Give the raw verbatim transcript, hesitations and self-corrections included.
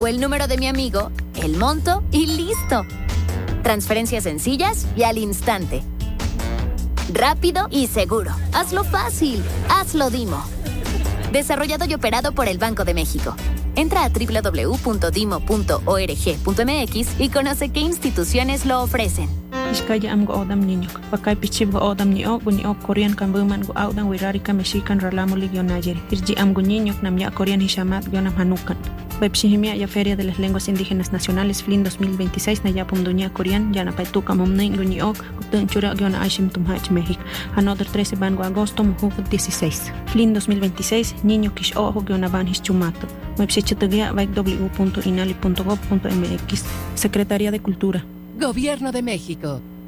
o el número de mi amigo, el monto y listo. Transferencias sencillas y al instante. Rápido y seguro. Hazlo fácil. Hazlo Dimo. Desarrollado y operado por el Banco de México. Entra a doble u doble u doble u punto dimo punto org punto m x y conoce qué instituciones lo ofrecen. Iskaya am go odam niñok. Pakay pichib go odam niyo, bunyo Korean kambuman go audan wirarika mexican ralamo ligyo nayeri. Irji am go niñok nam ya Korean hishamat gionam hanukan. Webshihimia ya Feria de las Lenguas Indígenas Nacionales F L I N dos mil veintiséis na ya pumduña Korean ya na paituka momnen go niok, kutun chura giona aishim tumhach México. Another trece ban go agosto mujuk dieciséis. F L I N dos mil veintiséis niño kish ojo giona ban his chumato. Webshichatugia vai w w w punto inali punto gov punto m x. Secretaría de Cultura. Gobierno de México.